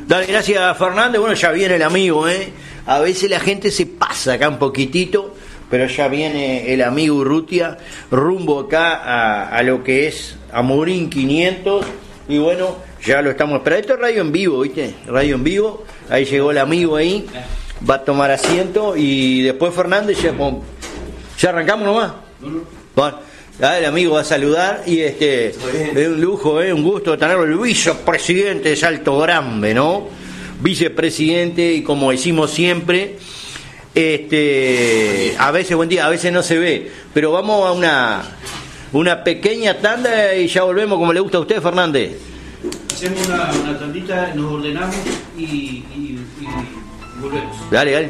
Dale, gracias Fernández. Bueno, ya viene el amigo, A veces la gente se pasa acá un poquitito, pero ya viene el amigo Urrutia rumbo acá a lo que es Amorín 500. Y bueno, ya lo estamos esperando. Esto es radio en vivo, ¿viste? Radio en vivo. Ahí llegó el amigo ahí. Va a tomar asiento y después Fernández ya arrancamos nomás. Bueno. El amigo va a saludar y es un lujo, un gusto tenerlo, el vicepresidente de Salto Grande, ¿no? Vicepresidente, y como decimos siempre, a veces buen día, a veces no se ve, pero vamos a una pequeña tanda y ya volvemos, como le gusta a usted, Fernández. Hacemos una tandita, nos ordenamos y volvemos. Dale.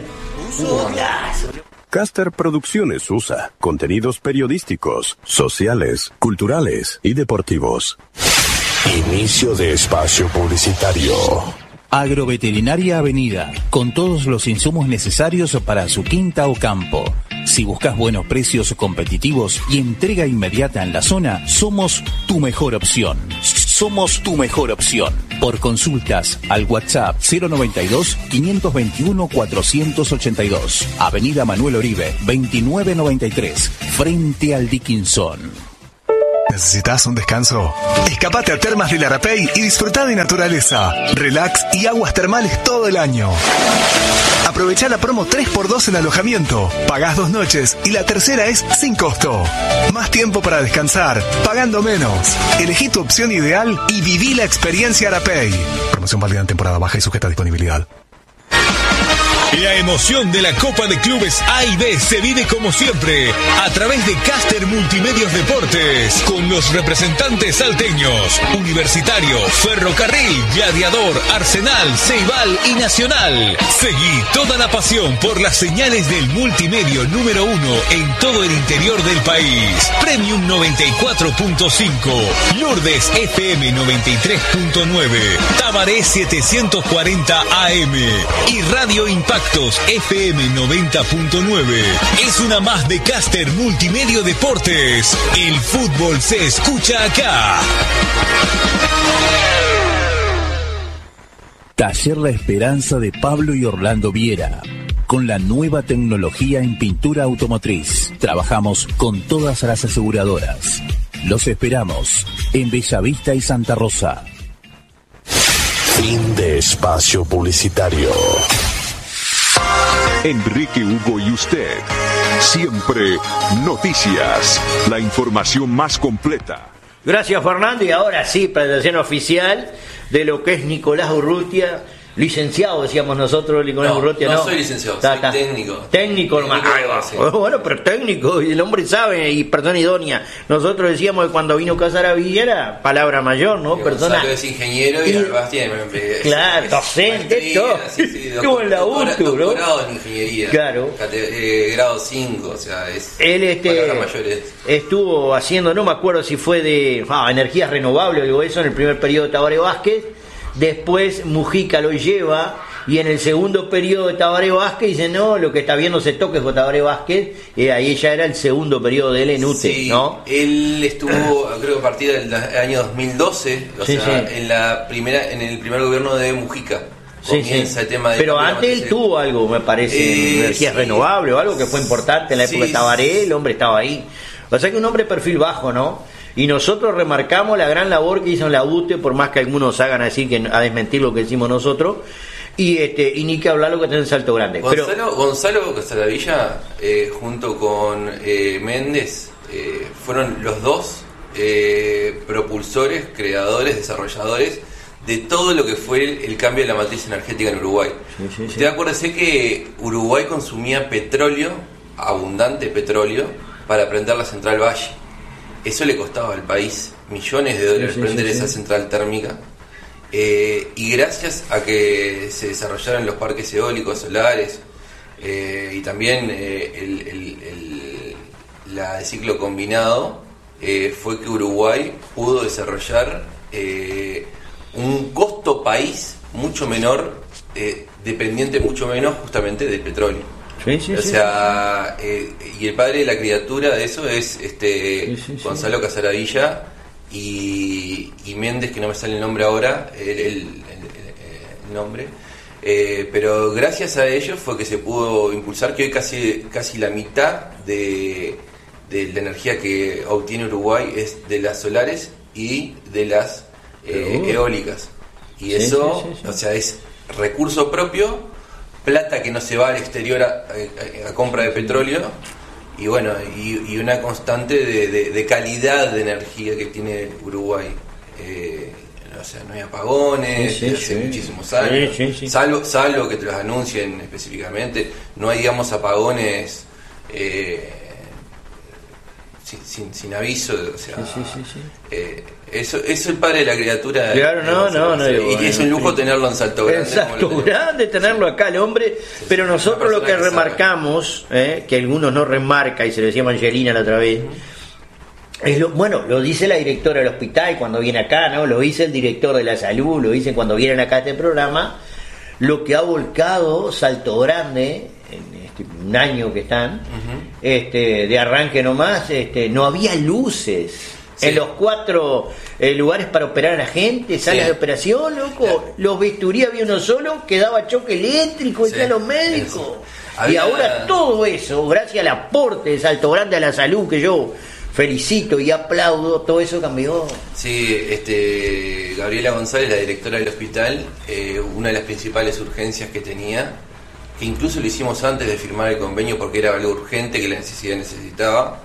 Caster Producciones USA, contenidos periodísticos, sociales, culturales y deportivos. Inicio de espacio publicitario. Agroveterinaria Avenida, con todos los insumos necesarios para su quinta o campo. Si buscas buenos precios competitivos y entrega inmediata en la zona, somos tu mejor opción. Somos tu mejor opción. Por consultas al WhatsApp 092-521-482. Avenida Manuel Oribe, 2993, frente al Dickinson. ¿Necesitas un descanso? Escapate a Termas del Arapey y disfruta de naturaleza, relax y aguas termales todo el año. Aprovecha la promo 3x2 en alojamiento. Pagás 2 noches y la tercera es sin costo. Más tiempo para descansar, pagando menos. Elegí tu opción ideal y viví la experiencia Arapey. Promoción válida en temporada baja y sujeta a disponibilidad. La emoción de la Copa de Clubes A y B se vive como siempre a través de Caster Multimedios Deportes, con los representantes salteños, Universitario, Ferrocarril, Gladiador, Arsenal, Ceibal y Nacional. Seguí toda la pasión por las señales del multimedio número 1 en todo el interior del país. Premium 94.5, Lourdes FM 93.9, Tabaré 740 AM y Radio Impacto FM 90.9. Es una más de Caster Multimedio Deportes. El fútbol se escucha acá. Taller La Esperanza de Pablo y Orlando Viera. Con la nueva tecnología en pintura automotriz. Trabajamos con todas las aseguradoras. Los esperamos en Bellavista y Santa Rosa. Fin de espacio publicitario. Enrique Hugo y usted. Siempre noticias. La información más completa. Gracias, Fernando. Y ahora sí, presentación oficial de lo que es Nicolás Urrutia. Licenciado, decíamos nosotros, Nicolás Urrutia. No soy licenciado, soy técnico. Técnico nomás. Sí. Bueno, pero técnico, y el hombre sabe, y persona idónea. Nosotros decíamos que cuando vino Casaravilla era palabra mayor, ¿no? Persona. Gonzalo es ingeniero y Albás tiene. Claro, docente, todo. Estuvo en la UTU, ¿no? Doctorado en ingeniería. Claro. Grado 5, o sea, es. Él estuvo haciendo, no me acuerdo si fue de energías renovables o algo de eso, en el primer periodo de Tabaré Vázquez. Después Mujica lo lleva y en el segundo periodo de Tabaré Vázquez dice no, lo que está viendo se toque con Tabaré Vázquez, ahí ya era el segundo periodo de él en UTE, sí, ¿no? Él estuvo, creo que a partir del año 2012, o sí, sea, sí. En el primer gobierno de Mujica. Comienza el tema de. Pero antes él tuvo algo, me parece, energías renovables o algo que fue importante en la época de Tabaré, el hombre estaba ahí. O sea que un hombre de perfil bajo, ¿no? Y nosotros remarcamos la gran labor que hizo en la UTE, por más que algunos hagan así, que a desmentir lo que decimos nosotros, y ni que hablar lo que tiene en Salto Grande. Gonzalo Casaravilla, junto con Méndez, fueron los dos propulsores, creadores, desarrolladores de todo lo que fue el cambio de la matriz energética en Uruguay. Usted acuérdese que Uruguay consumía petróleo, abundante petróleo, para prender la central Valle. Eso le costaba al país millones de dólares prender esa central térmica. Y gracias a que se desarrollaron los parques eólicos, solares, y también el ciclo combinado, fue que Uruguay pudo desarrollar un costo país mucho menor, dependiente mucho menos justamente del petróleo. O sea, y el padre de la criatura de eso es Gonzalo Casaravilla y Méndez, que no me sale el nombre ahora, el el nombre. Pero gracias a ellos fue que se pudo impulsar, que hoy casi la mitad de la energía que obtiene Uruguay es de las solares y de las eólicas. Y eso, o sea, es recurso propio, plata que no se va al exterior a compra de petróleo, y bueno, y una constante de calidad de energía que tiene Uruguay. O sea, no hay apagones hace muchísimos años, salvo que te los anuncien específicamente, no hay, digamos, apagones sin aviso, o sea, eso es el padre de la criatura. Claro, no, y es un lujo tenerlo en Salto Grande. Salto Grande, tenerlo acá el hombre, pero nosotros lo que remarcamos, que algunos no remarca, y se lo decía Angelina la otra vez, lo dice la directora del hospital cuando viene acá, ¿no? Lo dice el director de la salud, lo dicen cuando vienen acá a este programa, lo que ha volcado Salto Grande en un año que están, de arranque nomás, no había luces en los 4 lugares para operar a la gente, salas de operación, loco, los bisturí había uno solo que daba choque eléctrico, decían los médicos. Y ahora todo eso, gracias al aporte de Salto Grande a la salud, que yo felicito y aplaudo, todo eso cambió. Sí, Gabriela González, la directora del hospital, una de las principales urgencias que tenía, que incluso lo hicimos antes de firmar el convenio porque era algo urgente que la necesidad necesitaba,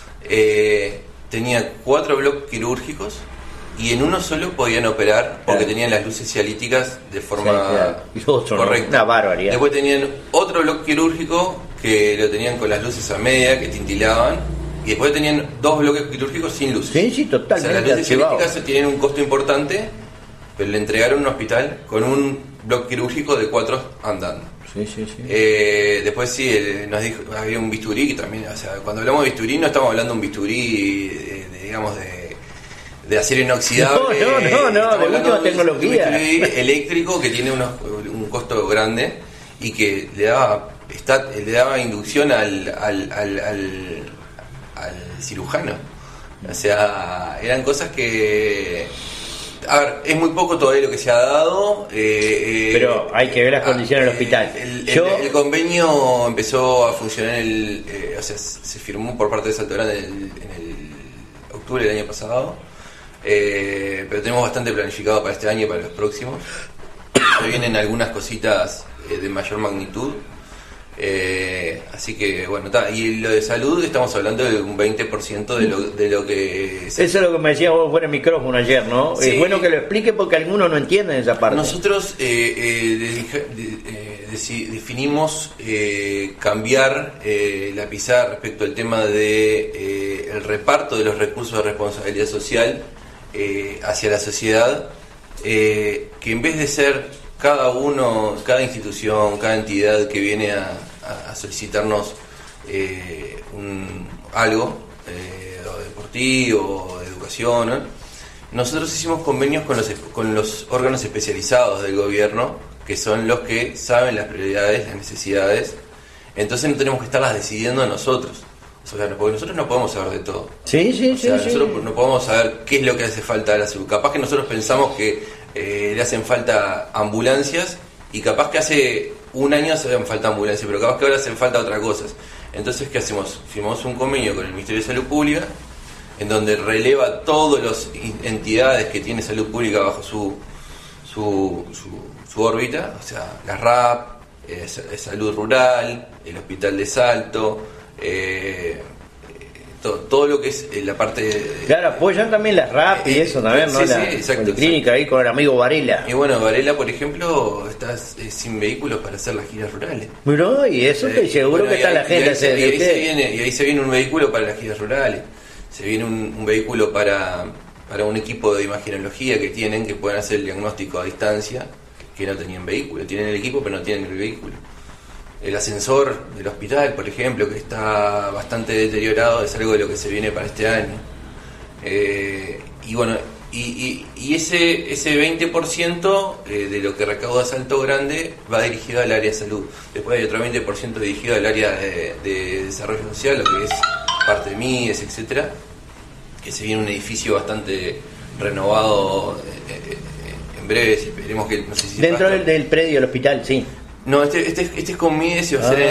tenía 4 bloques quirúrgicos y en uno solo podían operar porque tenían las luces cialíticas de forma correcta. Una barbaridad. Después tenían otro bloque quirúrgico que lo tenían con las luces a media que tintilaban. Y después tenían 2 bloques quirúrgicos sin luces. Sí, totalmente. O sea, las luces cialíticas tienen un costo importante, pero le entregaron un hospital con un bloque quirúrgico de 4 andando. Después nos dijo, había un bisturí que también, o sea, cuando hablamos de bisturí no estamos hablando de un bisturí, digamos, de acero inoxidable. No, de última tecnología. Un bisturí eléctrico que tiene un costo grande y que le daba inducción al cirujano. O sea, eran cosas que, a ver, es muy poco todavía lo que se ha dado, pero hay que ver las condiciones del hospital. El convenio empezó a funcionar o sea, se firmó por parte de Salto Grande en el octubre del año pasado, pero tenemos bastante planificado para este año y para los próximos. Se vienen algunas cositas de mayor magnitud. Así que bueno, y lo de salud estamos hablando de un 20% de lo que eso es lo que me decía vos fuera el micrófono ayer, ¿no? Sí. Es bueno que lo explique porque algunos no entienden esa parte. Nosotros definimos cambiar la pizarra respecto al tema de el reparto de los recursos de responsabilidad social hacia la sociedad, que en vez de ser cada institución, cada entidad que viene a solicitarnos algo deportivo, de educación, ¿no? Nosotros hicimos convenios con los órganos especializados del gobierno, que son los que saben las prioridades, las necesidades, entonces no tenemos que estarlas decidiendo nosotros. O sea, porque nosotros no podemos saber de todo. Nosotros no podemos saber qué es lo que hace falta a la salud. Capaz que nosotros pensamos que le hacen falta ambulancias y capaz que hace un año hacen falta ambulancias, pero capaz que ahora hacen falta otras cosas. Entonces, ¿qué hacemos? Firmamos un convenio con el Ministerio de Salud Pública en donde releva todas las entidades que tiene salud pública bajo su órbita, o sea, la RAP, Salud Rural, el Hospital de Salto, todo lo que es la parte claro, apoyan también las RAP y eso también, ¿no? Exacto, clínica ahí con el amigo Varela. Y bueno, Varela, por ejemplo, está sin vehículos para hacer las giras rurales. Bueno, y eso estoy seguro que está la gente. Y ahí se viene un vehículo para las giras rurales. Se viene un vehículo para un equipo de imagenología que pueden hacer el diagnóstico a distancia, que no tenían vehículo. Tienen el equipo, pero no tienen el vehículo. El ascensor del hospital, por ejemplo, que está bastante deteriorado, es algo de lo que se viene para este año. Y bueno, y ese 20% de lo que recauda Salto Grande va dirigido al área de salud. Después hay otro 20% dirigido al área de desarrollo social, lo que es parte de MIDES, etcétera, que se viene un edificio bastante renovado en breve, esperemos que, no sé si dentro del predio del hospital, sí. No, este es con Mides y va a ser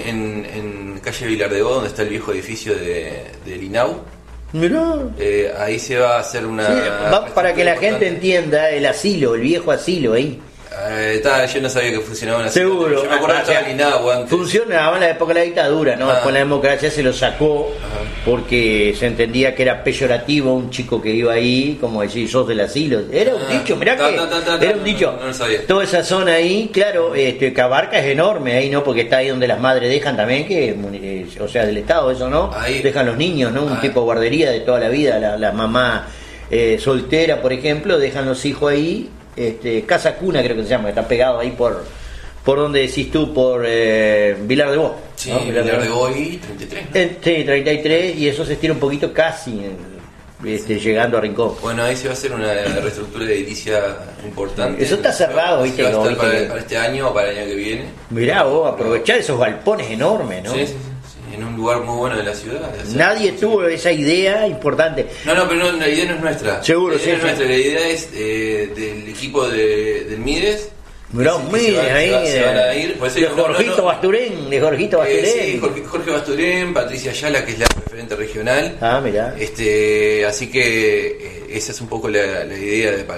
en calle Vilar de Bo, donde está el viejo edificio del INAU. Mirá. Ahí se va a hacer una... Sí, para que la gente entienda, el asilo, el viejo asilo ahí. Yo no sabía que funcionaba una seguro. Yo me acuerdo que estaba el INAU antes. Funcionaba en la época de la dictadura, ¿no? Después la democracia se lo sacó porque se entendía que era peyorativo un chico que iba ahí, como decir, sos del asilo. Era un dicho, mirá que era un dicho. No lo sabía. Toda esa zona ahí, claro, Cabarca es enorme ahí, ¿no? Porque está ahí donde las madres dejan también, o sea, del Estado, eso, ¿no? Ahí. Dejan los niños, ¿no? Un tipo de guardería de toda la vida, la mamá soltera, por ejemplo, dejan los hijos ahí. Casa Cuna creo que se llama, que está pegado ahí por donde decís tú, por Vilar de Bo. Sí, ¿no? Vilar de Bo y 33. ¿No? Sí, 33, y eso se estira un poquito casi, llegando a Rincón. Bueno, ahí se va a hacer una reestructura edilicia importante. Eso está cerrado, ¿viste? Va a estar para este año o para el año que viene. Mirá vos, aprovechar esos galpones enormes, ¿no? Sí, en un lugar muy bueno de la ciudad. Nadie tuvo esa idea importante. No, pero la idea no es nuestra. Seguro, la idea no es nuestra. La idea es del equipo del Mides. Mirá, Mides ahí. Se van a ir. De Jorgito Basturén. Sí, Jorge Basturén, Patricia Ayala, que es la referente regional. Mirá. Así que esa es un poco la idea de,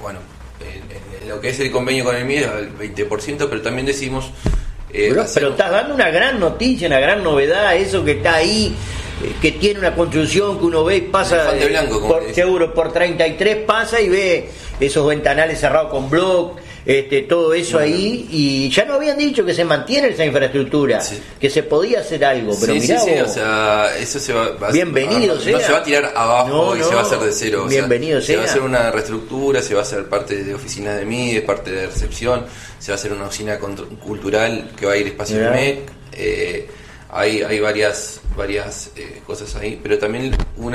lo que es el convenio con el Mides, al 20%, pero también decimos... pero estás dando una gran noticia, una gran novedad, eso que está ahí, que tiene una construcción que uno ve y pasa blanco, seguro por 33 pasa y ve esos ventanales cerrados con bloc, todo eso ahí, y ya no habían dicho que se mantiene esa infraestructura, que se podía hacer algo, pero mirá vos, o sea, eso se va bienvenido sea. No se va a tirar abajo y se va a hacer de cero, bienvenido sea. Se va a hacer una reestructura, se va a hacer parte de oficinas de Mides, parte de recepción, se va a hacer una oficina cultural que va a ir espacio del MEC, hay varias cosas ahí, pero también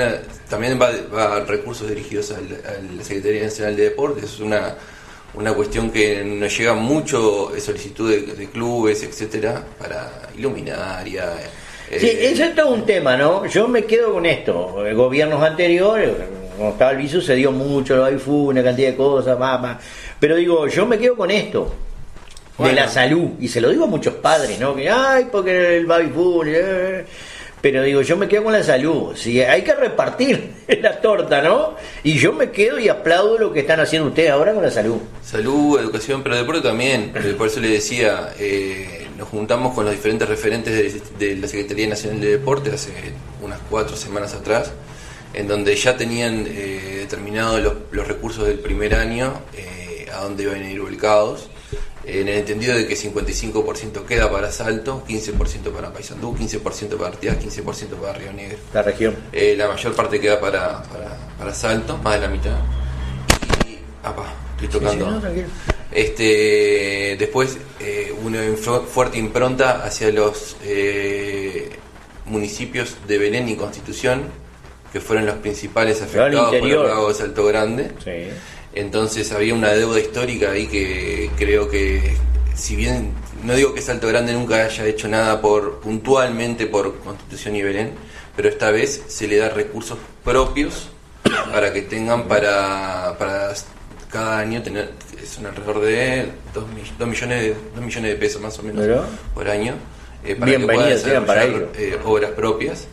va recursos dirigidos a la Secretaría Nacional de Deportes. Es una cuestión que nos llega mucho, solicitud de clubes, etcétera, para iluminaria. Sí, eso es todo un tema, ¿no? Yo me quedo con esto. Gobiernos anteriores, cuando estaba el Visu se dio mucho, lo IFU, una cantidad de cosas, pero digo, yo me quedo con esto. De la salud, y se lo digo a muchos padres, ¿no? Que porque el baby food, pero digo, yo me quedo con la salud. Si hay que repartir la torta, ¿no? Y yo me quedo y aplaudo lo que están haciendo ustedes ahora con la salud. Salud, educación, pero deporte también. Por eso le decía, nos juntamos con los diferentes referentes de la Secretaría Nacional de Deporte hace unas 4 semanas atrás, en donde ya tenían determinados los recursos del primer año, a dónde iban a ir volcados. En el entendido de que 55% queda para Salto, 15% para Paysandú, 15% para Artigas, 15% para Río Negro. La región. La mayor parte queda para Salto, más de la mitad. Y estoy tocando. Sí, no, tranquilo. Después una fuerte impronta hacia los municipios de Belén y Constitución, que fueron los principales afectados por el lago de Salto Grande. Sí. Entonces había una deuda histórica ahí que creo que, si bien no digo que Salto Grande nunca haya hecho nada puntualmente por Constitución y Belén, pero esta vez se le da recursos propios para que tengan para cada año tener, son alrededor de 2 millones de pesos más o menos por año, para que puedan desarrollar obras propias.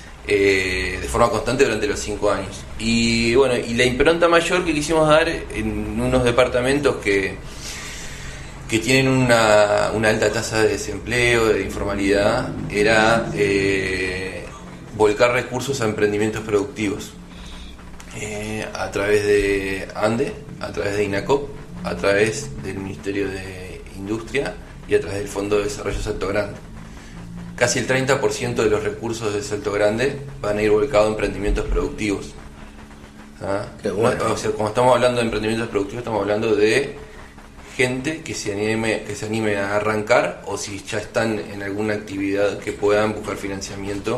De forma constante durante los 5 años. Y bueno, y la impronta mayor que quisimos dar en unos departamentos que tienen una alta tasa de desempleo, de informalidad, era volcar recursos a emprendimientos productivos, a través de ANDE, a través de INACOP, a través del Ministerio de Industria y a través del Fondo de Desarrollo Salto Grande. Casi el 30% de los recursos de Salto Grande van a ir volcados a emprendimientos productivos. Qué bueno. O sea, como estamos hablando de emprendimientos productivos, estamos hablando de gente que se anime a arrancar, o si ya están en alguna actividad que puedan buscar financiamiento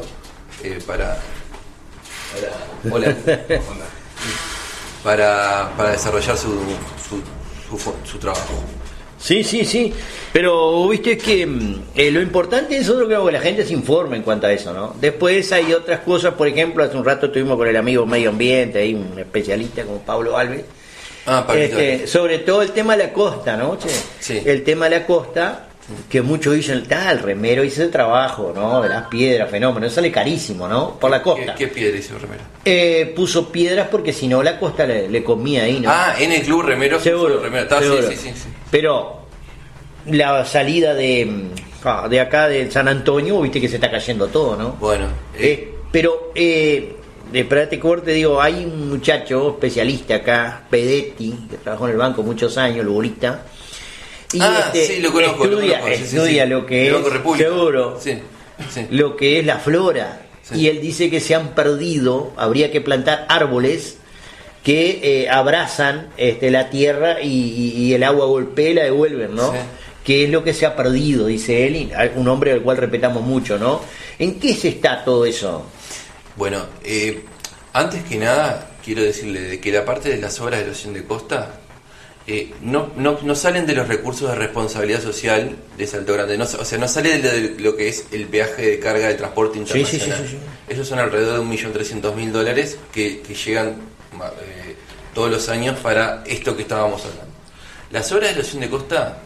para desarrollar su trabajo. Sí, pero viste que lo importante es otro, creo que la gente se informe en cuanto a eso, ¿no? Después hay otras cosas, por ejemplo, hace un rato estuvimos con el amigo Medio Ambiente, ahí un especialista como Pablo Alves, Sobre todo el tema de la costa, ¿no? Sí. El tema de la costa, que muchos dicen, el remero hizo el trabajo, ¿no? De las piedras, fenómeno, sale carísimo, ¿no? Por la costa. ¿Qué piedra hizo el remero? Puso piedras porque si no la costa le comía ahí, ¿no? En el club remero. Seguro. Seguro. Sí. Pero la salida de acá del San Antonio, viste que se está cayendo todo, ¿no? Bueno. Pero espérate, te digo, hay un muchacho especialista acá, Pedetti, que trabajó en el banco muchos años, el bolista. Y sí, lo conozco. Estudia lo que es, seguro, sí. lo que es la flora. Sí. Y él dice que se han perdido, habría que plantar árboles que abrazan la tierra y el agua golpea y la devuelven, ¿no? Sí. Que es lo que se ha perdido, dice él, un hombre al cual respetamos mucho, ¿no? ¿En qué se está todo eso? Bueno, antes que nada, quiero decirle de que la parte de las obras de erosión de costa no salen de los recursos de responsabilidad social de Salto Grande, no sale de lo que es el peaje de carga de transporte internacional. Sí. Esos son alrededor de $1.300.000 que llegan todos los años para esto que estábamos hablando. Las obras de erosión de costa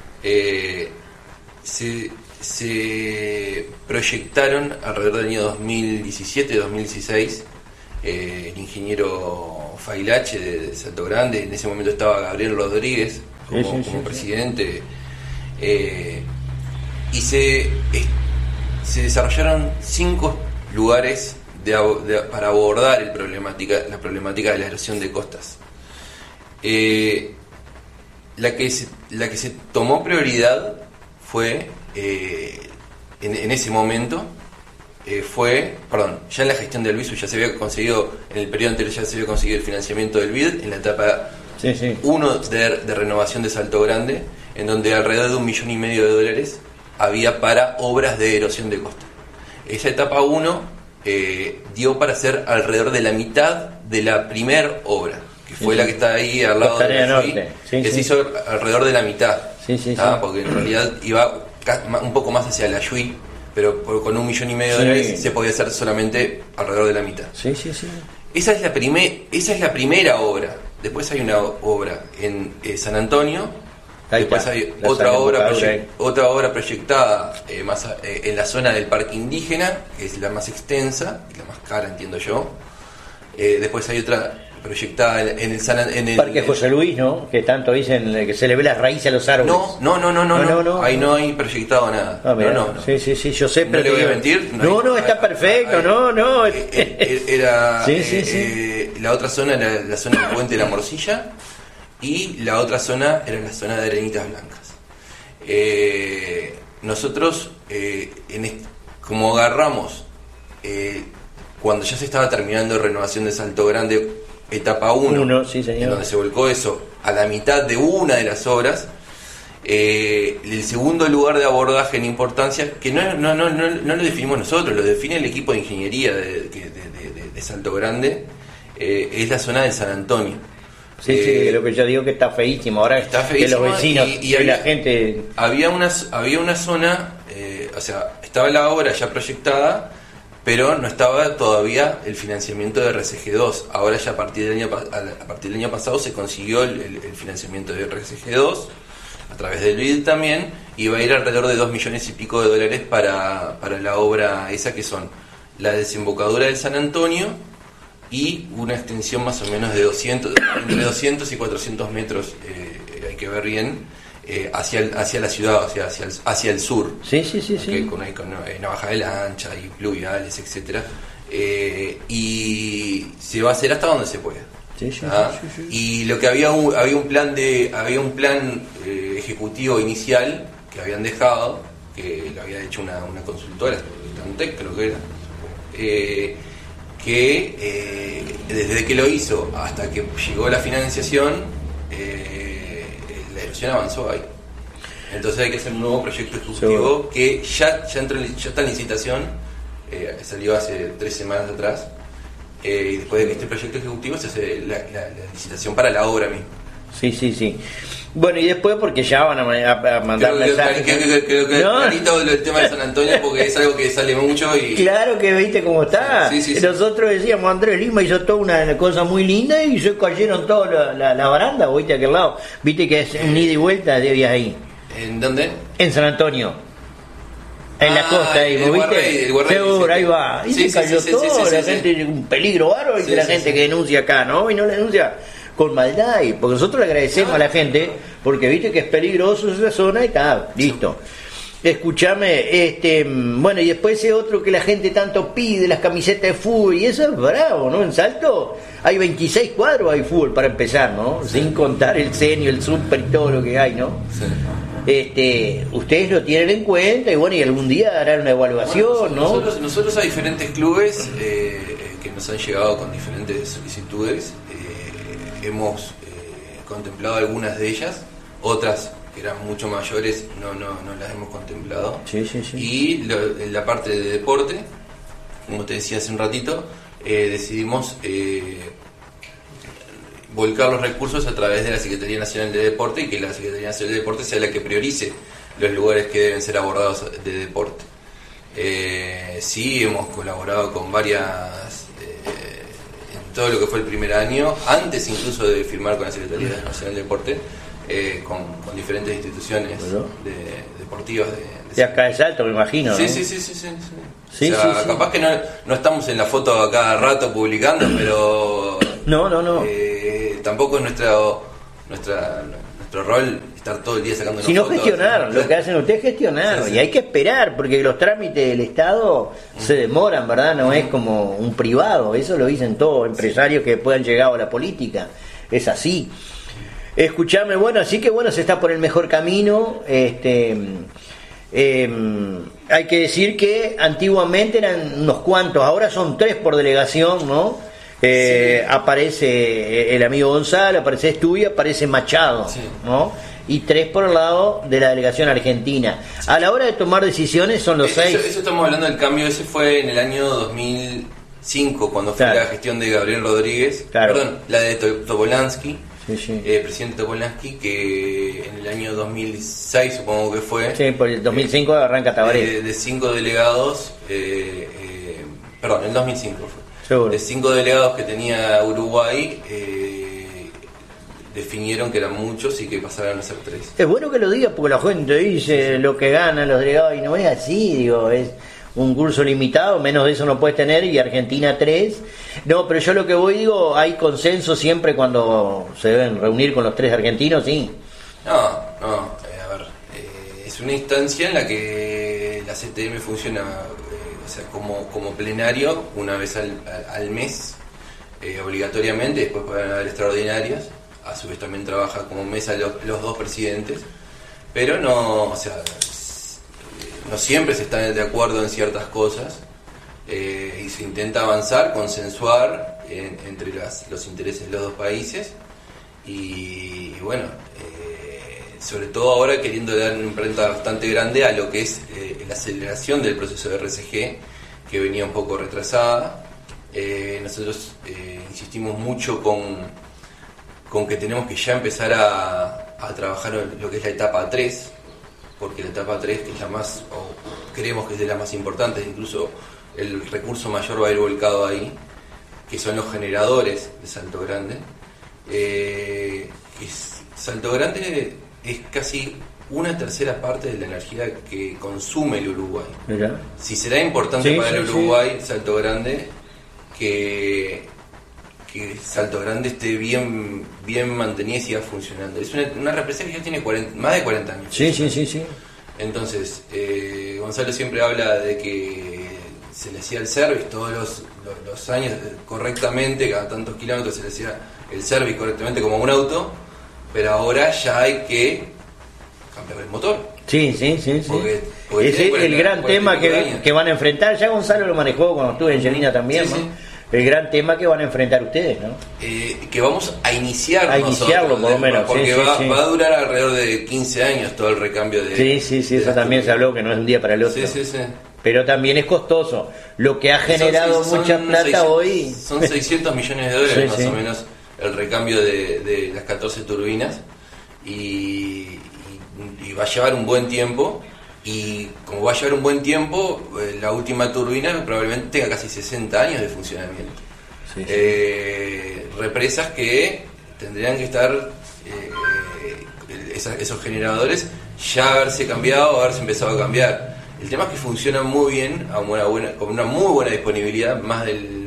se proyectaron alrededor del año 2017-2016. El ingeniero Failache de Salto Grande, en ese momento estaba Gabriel Rodríguez como presidente, y se desarrollaron 5 lugares para abordar la problemática de la erosión de costas. La que se tomó prioridad fue en ese momento ya en la gestión del BISU ya se había conseguido, en el periodo anterior ya se había conseguido el financiamiento del BID en la etapa 1 de renovación de Salto Grande, en donde alrededor de $1,5 millones había para obras de erosión de costa. Esa etapa 1 dio para hacer alrededor de la mitad de la primer obra, que fue la que está ahí al lado de la Norte, que se hizo alrededor de la mitad, porque en realidad iba un poco más hacia la Yui, pero con $1,5 millones se podía hacer solamente alrededor de la mitad. Esa es la primera obra. Después hay una obra en San Antonio. Después hay otra obra proyectada más en la zona del parque indígena, que es la más extensa y la más cara, entiendo yo. Después hay otra proyectada en el Parque José Luis, ¿no? Que tanto dicen que se le ve las raíces a los árboles. No. Ahí no hay proyectado nada. No. Sí, yo sé, pero no le voy a mentir. No, está perfecto, no. Era la otra zona era la zona del Puente de la Morcilla, y la otra zona era la zona de Arenitas Blancas. Nosotros, como agarramos, cuando ya se estaba terminando renovación de Salto Grande, etapa 1, en donde se volcó eso a la mitad de una de las obras, el segundo lugar de abordaje en importancia, que no lo definimos nosotros, lo define el equipo de ingeniería de Salto Grande, es la zona de San Antonio. Lo que yo digo que está feísimo ahora, está feísimo, que los vecinos y la gente. Había una zona, estaba la obra ya proyectada, pero no estaba todavía el financiamiento de RCG2. Ahora ya a partir del año pasado se consiguió el financiamiento de RCG2 a través del BID también, y va a ir alrededor de $2 millones y pico para la obra esa, que son la desembocadura del San Antonio y una extensión más o menos de entre 200 y 400 metros, hay que ver bien, hacia la ciudad, hacia el sur. Con Navaja de la Ancha y pluviales, etcétera, y se va a hacer hasta donde se pueda. Y lo que había un plan ejecutivo inicial que habían dejado, que lo había hecho una consultora, Stantec creo que era, que desde que lo hizo hasta que llegó la financiación, la erosión avanzó ahí. Entonces hay que hacer un nuevo proyecto ejecutivo que ya está en licitación, salió hace 3 semanas atrás, y después de que este proyecto ejecutivo se hace la licitación para la obra misma. Sí. Bueno, y después porque ya van a mandar mensajes. Creo que clarito el tema de San Antonio porque es algo que sale mucho y... Claro que viste cómo está. Sí. Nosotros decíamos, Andrés Lima hizo toda una cosa muy linda y se cayeron todas la baranda, viste a aquel lado. Viste que es un ida y vuelta de vías ahí. ¿En dónde? En San Antonio. En la costa ahí, el ¿viste? Guarrey, seguro, ahí va. Y se cayó todo, la gente, un peligro bárbaro, y la gente que denuncia acá, ¿no? Y no la denuncia con maldad, y porque nosotros le agradecemos a la gente, porque viste que es peligroso esa zona y está, listo. Escúchame, bueno, y después ese otro que la gente tanto pide, las camisetas de fútbol, y eso es bravo, ¿no? En Salto hay 26 cuadros de fútbol para empezar, ¿no? Sí. Sin contar el senio, el súper y todo lo que hay, ¿no? Sí. Ustedes lo tienen en cuenta y bueno, y algún día harán una evaluación, bueno, ¿no? Nosotros hay diferentes clubes que nos han llegado con diferentes solicitudes. Hemos contemplado algunas de ellas, otras que eran mucho mayores no las hemos contemplado. Sí. Y la parte de deporte, como te decía hace un ratito, decidimos volcar los recursos a través de la Secretaría Nacional de Deporte y que la Secretaría Nacional de Deporte sea la que priorice los lugares que deben ser abordados de deporte. Sí, hemos colaborado con varias... todo lo que fue el primer año, antes incluso de firmar con la Secretaría Nacional de Deporte, con diferentes instituciones deportivas de acá de Salto, me imagino, sí, ¿no? Sí. Capaz que no estamos en la foto a cada rato publicando, pero no. Tampoco es nuestro rol estar todo el día sacando sino fotos. Gestionar, lo que hacen ustedes es gestionar, sí. Y hay que esperar, porque los trámites del Estado se demoran, ¿verdad? No es como un privado, eso lo dicen todos empresarios que puedan llegar a la política, es así. Escuchame, bueno, así que bueno, se está por el mejor camino. Hay que decir que antiguamente eran unos cuantos, ahora son 3 por delegación, ¿no? Sí. Aparece el amigo Gonzalo, aparece Estubia, aparece Machado, sí. ¿no? Y 3 por el lado de la delegación argentina. Sí. A la hora de tomar decisiones son los 6. Eso estamos hablando del cambio, ese fue en el año 2005, cuando fue la gestión de Gabriel Rodríguez, perdón, la de Topolansky. Sí. Presidente Topolansky, que en el año 2006 supongo que fue. Sí, por el 2005 arranca Tabaré. De 5 delegados, perdón, en 2005 fue. Seguro. De 5 delegados que tenía Uruguay, definieron que eran muchos y que pasaran a ser 3. Es bueno que lo digas porque la gente dice lo que ganan los delegados y no es así, digo, es un curso limitado, menos de eso no puedes tener, y Argentina 3. No, pero yo lo que voy, digo, hay consenso siempre cuando se deben reunir con los 3 argentinos, sí. No, a ver, es una instancia en la que la CTM funciona, o sea, como plenario una vez al mes, obligatoriamente, después pueden haber extraordinarios, a su vez también trabaja como mesa los 2 presidentes, pero no, o sea, no siempre se está de acuerdo en ciertas cosas, y se intenta avanzar, consensuar entre los intereses de los 2 países y bueno, sobre todo ahora queriendo dar una imprenta bastante grande a lo que es la aceleración del proceso de RCG, que venía un poco retrasada. Nosotros insistimos mucho con que tenemos que ya empezar a trabajar lo que es la etapa 3, porque la etapa 3, que es la más, o creemos que es de las más importantes, incluso el recurso mayor va a ir volcado ahí, que son los generadores de Salto Grande. Salto Grande es casi 1/3 parte de la energía que consume el Uruguay. Mirá. Si será importante para el Uruguay, Salto Grande, que Salto Grande esté bien mantenida y siga funcionando. Es una represa que ya tiene más de 40 años. Sí. Entonces, Gonzalo siempre habla de que se le hacía el service todos los años correctamente, cada tantos kilómetros se le hacía el service correctamente como un auto, pero ahora ya hay que cambiar el motor. Sí. Porque ese es el gran tema que van a enfrentar. Ya Gonzalo lo manejó cuando estuve en Angelina también, ¿no? Sí. El gran tema que van a enfrentar ustedes, ¿no? Que vamos a iniciarlo. A iniciarlo, por lo menos. Porque va a durar alrededor de 15 años todo el recambio de... Sí, eso también se habló, que no es de un día para el otro. Sí. Pero también es costoso. Lo que ha generado mucha plata hoy... Son $600 millones más o menos el recambio de las 14 turbinas y va a llevar un buen tiempo. Y como va a llevar un buen tiempo, la última turbina probablemente tenga casi 60 años de funcionamiento. Sí. Represas que tendrían que estar, esos generadores ya haberse cambiado, haberse empezado a cambiar. El tema es que funcionan muy bien, con una muy buena disponibilidad, más del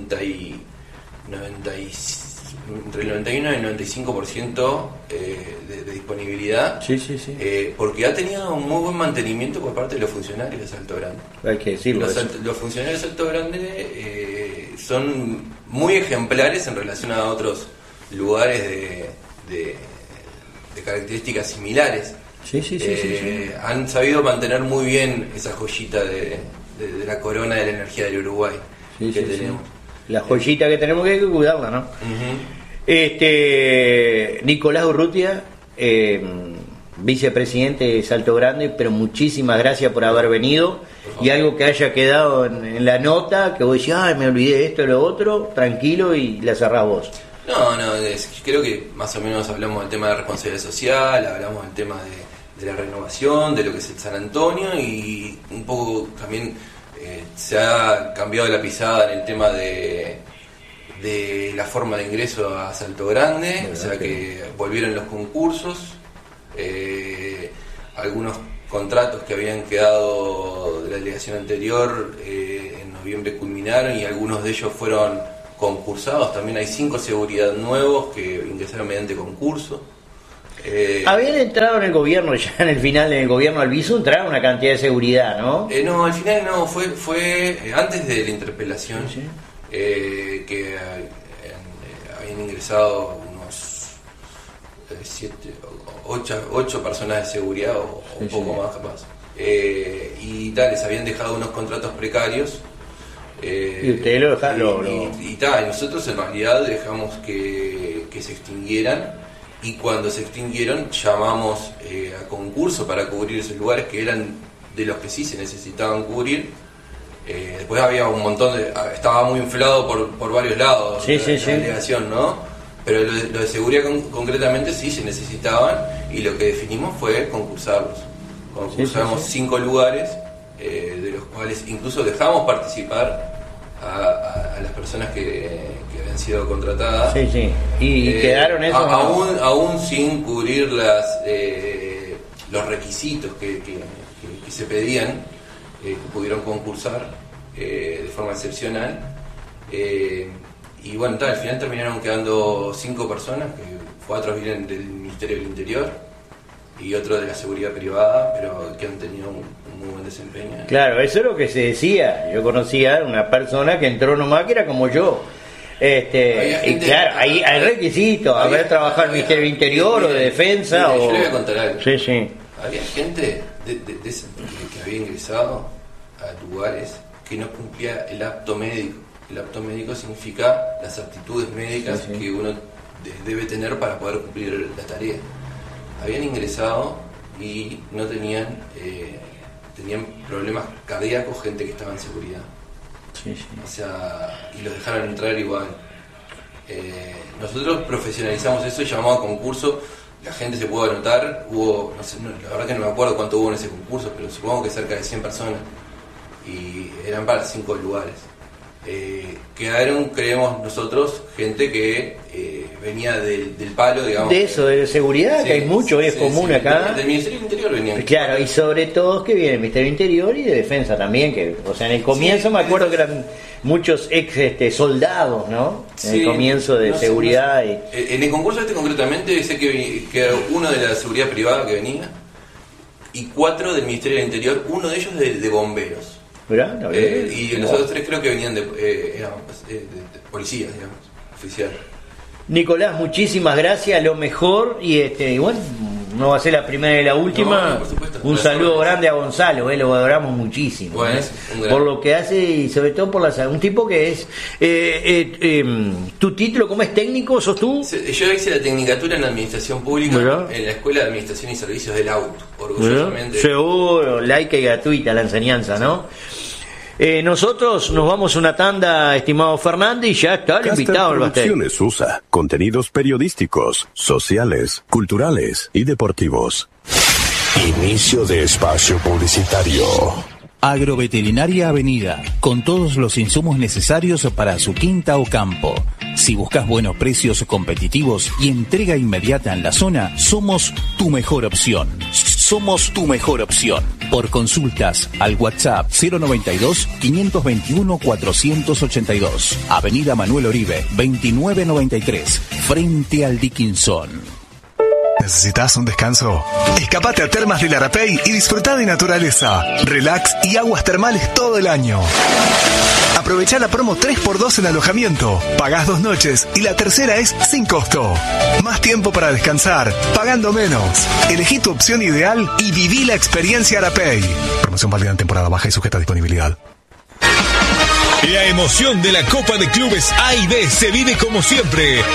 entre el 91 y el 95% de disponibilidad. Sí. Porque ha tenido un muy buen mantenimiento por parte de los funcionarios de Salto Grande. Hay que decirlo. Los funcionarios de Salto Grande son muy ejemplares en relación a otros lugares de características similares. Sí. Han sabido mantener muy bien esa joyita de la corona de la energía del Uruguay que tenemos. La joyita que tenemos que hay que cuidarla, ¿no? Uh-huh. Nicolás Urrutia, vicepresidente de Salto Grande, pero muchísimas gracias por haber venido. Y algo que haya quedado en la nota, que vos decís, me olvidé de esto y lo otro, tranquilo y la cerrás vos. No, creo que más o menos hablamos del tema de responsabilidad social, hablamos del tema de la renovación, de lo que es el San Antonio, y un poco también se ha cambiado la pisada en el tema de la forma de ingreso a Salto Grande, o sea que volvieron los concursos, algunos contratos que habían quedado de la delegación anterior en noviembre culminaron y algunos de ellos fueron concursados. También hay 5 seguridad nuevos que ingresaron mediante concurso. Habían entrado en el gobierno, ya en el final, en el gobierno Albizu, entraron una cantidad de seguridad, ¿no? No, al final no, fue antes de la interpelación. Sí. Que habían ingresado unos 8 personas de seguridad o un poco más capaz, y les habían dejado unos contratos precarios, y ustedes lo dejaron y nosotros en realidad dejamos que se extinguieran, y cuando se extinguieron llamamos a concurso para cubrir esos lugares que eran de los que sí se necesitaban cubrir. Después había un montón estaba muy inflado por varios lados la delegación, ¿no? Pero lo de seguridad concretamente sí se necesitaban, y lo que definimos fue concursarlos. Concursamos 5 lugares, de los cuales incluso dejamos participar a las personas que habían sido contratadas. Y quedaron esos aún sin cubrir los requisitos que se pedían, que pudieron concursar de forma excepcional, y bueno, al final terminaron quedando 5 personas, que 4 vienen del Ministerio del Interior y otro de la seguridad privada, pero que han tenido un muy buen desempeño. Claro, eso es lo que se decía. Yo conocía una persona que entró nomás que era como yo. Y claro, hay requisitos, haber trabajado en el Ministerio del Interior o de Defensa. Yo le voy a contar algo. Sí. Había gente que había ingresado a lugares que no cumplía el apto médico. El apto médico significa las aptitudes médicas que uno debe tener para poder cumplir la tarea. Habían ingresado y no tenían problemas cardíacos, gente que estaba en seguridad. O sea, y los dejaron entrar igual. Nosotros profesionalizamos eso y llamamos a concurso. La gente se pudo anotar, la verdad que no me acuerdo cuánto hubo en ese concurso, pero supongo que cerca de 100 personas, y eran para 5 lugares. Quedaron, creemos nosotros, gente que venía del palo, digamos. De eso, de seguridad, que hay mucho, es común acá. Del Ministerio del Interior venían. Claro, y sobre todo que viene el Ministerio del Interior y de Defensa también, que, o sea, en el comienzo me acuerdo que eran muchos soldados, ¿no? En el comienzo de seguridad. En el concurso concretamente sé que uno de la seguridad privada que venía, y 4 del Ministerio del Interior, uno de ellos de bomberos. Y los otros 3 creo que venían de policías, digamos, oficial. Nicolás, muchísimas gracias, lo mejor, y bueno, no va a ser la primera y la última. No, por supuesto. Un saludo grande a Gonzalo, lo adoramos muchísimo, bueno, por lo que hace y sobre todo por un tipo que es tu título, ¿cómo es técnico? ¿Sos tú? Yo hice la tecnicatura en Administración Pública, ¿verdad? En la Escuela de Administración y Servicios del Auto, orgullosamente. Seguro, laica y gratuita la enseñanza, ¿no? Nosotros nos vamos a una tanda, estimado Fernández, y ya está el invitado al pastel. Producciones USA, contenidos periodísticos, sociales, culturales y deportivos. Inicio de espacio publicitario. Agroveterinaria Avenida, con todos los insumos necesarios para su quinta o campo. Si buscas buenos precios competitivos y entrega inmediata en la zona, somos tu mejor opción. Somos tu mejor opción. Por consultas al WhatsApp 092-521-482. Avenida Manuel Oribe, 2993, frente al Dickinson. ¿Necesitas un descanso? Escapate a Termas del Arapey y disfruta de naturaleza, relax y aguas termales todo el año. Aprovecha la promo 3x2 en alojamiento. Pagás 2 noches y la tercera es sin costo. Más tiempo para descansar, pagando menos. Elegí tu opción ideal y viví la experiencia Arapey. Promoción válida en temporada baja y sujeta a disponibilidad. La emoción de la Copa de Clubes A y B se vive como siempre